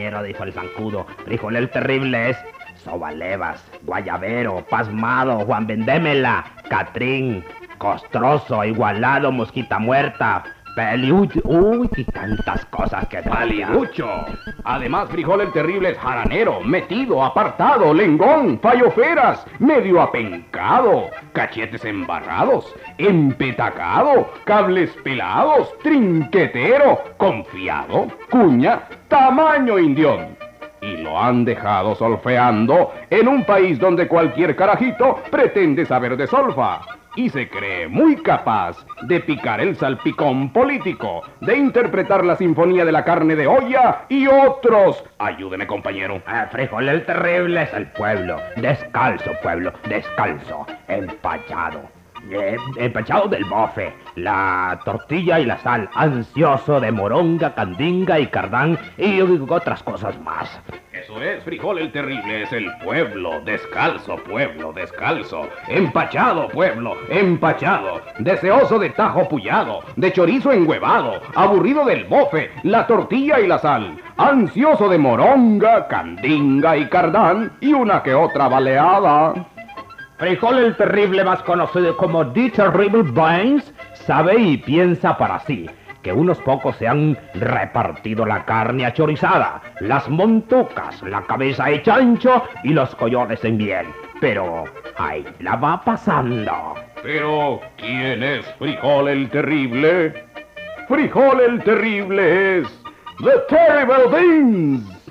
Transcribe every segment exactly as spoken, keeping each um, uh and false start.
habanero, dijo el zancudo. Frijol el terrible es sobalevas, guayabero, pasmado, Juan Vendémela, catrín, costroso, igualado, mosquita muerta, peliucho, uy, y tantas cosas que paliducho. Además, frijol el terrible es jaranero, metido, apartado, lengón, falloferas, medio apencado, cachetes embarrados, empetacado, cables pelados, trinquetero, confiado, cuña, tamaño indión. Y lo han dejado solfeando en un país donde cualquier carajito pretende saber de solfa. Y se cree muy capaz de picar el salpicón político, de interpretar la sinfonía de la carne de olla y otros. Ayúdeme, compañero. Ah, frijol el terrible es el pueblo. Descalzo, pueblo, descalzo. Empachado. Eh, empachado del bofe. La tortilla y la sal. Ansioso de moronga, candinga y cardán y otras cosas más. Eso es, frijol el terrible es el pueblo, descalzo, pueblo, descalzo, empachado, pueblo, empachado, deseoso de tajo pullado, de chorizo enhuevado, aburrido del bofe, la tortilla y la sal, ansioso de moronga, candinga y cardán y una que otra baleada. Frijol el terrible, más conocido como The Terrible Brains, sabe y piensa para sí que unos pocos se han repartido la carne achorizada, las montucas, la cabeza de chancho y los collones en miel. Pero ahí la va pasando. Pero, ¿quién es Frijol el terrible? Frijol el terrible es The Terrible Beans.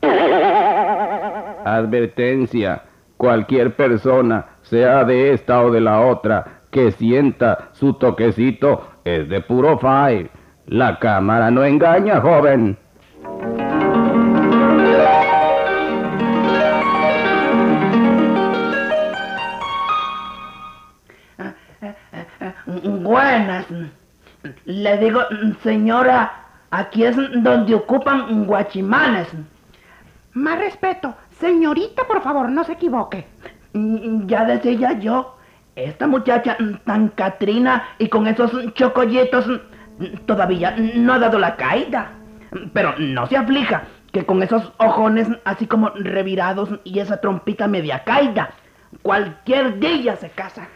Advertencia: cualquier persona, sea de esta o de la otra, que sienta su toquecito, es de puro fai. La cámara no engaña, joven. Buenas. Le digo, señora, aquí es donde ocupan guachimanes. Más respeto. Señorita, por favor, no se equivoque. Ya decía yo, esta muchacha tan catrina y con esos chocollitos todavía no ha dado la caída. Pero no se aflija, que con esos ojones así como revirados y esa trompita media caída, cualquier día se casa.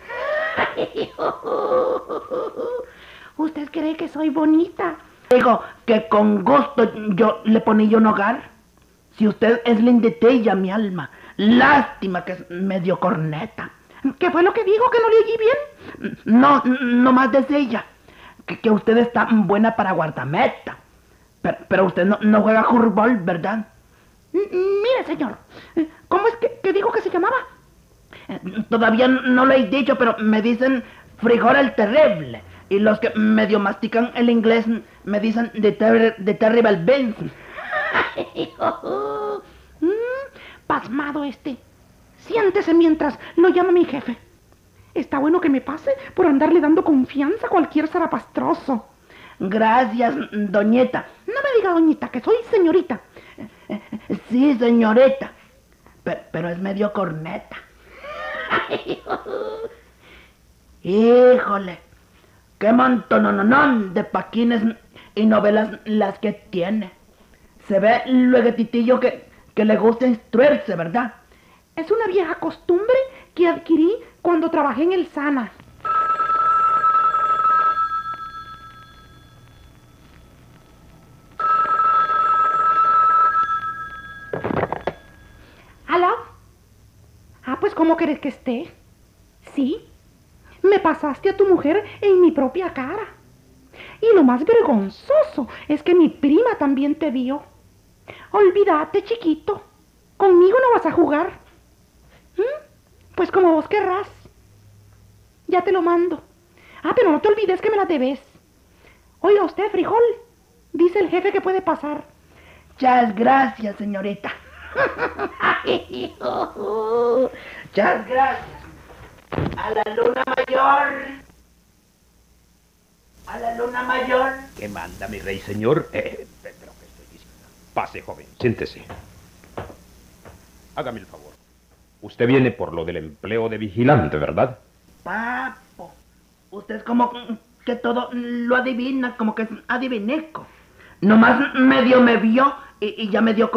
¿Usted cree que soy bonita? Digo que con gusto yo le ponía un hogar. Si usted es lindetella, mi alma. Lástima que es medio corneta. ¿Qué fue lo que dijo, que no le oí bien? No, no más de ella. Que, que usted está buena para guardameta. Pero, pero usted no, no juega fútbol, ¿verdad? Mire, señor, ¿cómo es que, que dijo que se llamaba? Todavía no lo he dicho, pero me dicen Frijol el terrible. Y los que medio mastican el inglés me dicen The, ter the Terrible Beans. mm, pasmado este. Siéntese mientras lo llama mi jefe. Está bueno que me pase por andarle dando confianza a cualquier zarapastroso. Gracias, doñeta. No me diga doñita, que soy señorita. Sí, señorita. Pero, pero es medio corneta. Híjole, qué montononón de paquines y novelas las que tiene. Se ve luego titillo que, que le gusta instruirse, ¿verdad? Es una vieja costumbre que adquirí cuando trabajé en el Sana. ¿Aló? Ah, pues ¿cómo querés que esté? Sí, me pasaste a tu mujer en mi propia cara. Y lo más vergonzoso es que mi prima también te vio. Olvídate, chiquito. Conmigo no vas a jugar. ¿Mm? Pues como vos querrás. Ya te lo mando. Ah, pero no te olvides que me la debes. Oiga usted, frijol. Dice el jefe que puede pasar. Muchas gracias, señorita. Muchas gracias. A la luna mayor. A la luna mayor. ¿Qué manda, mi rey señor? Eh, pero ¿qué estoy diciendo? Pase, joven, siéntese. Hágame el favor. Usted viene por lo del empleo de vigilante, ¿verdad? Papo, usted es como que todo lo adivina, como que es adivineco. Nomás medio me vio y, y ya me dio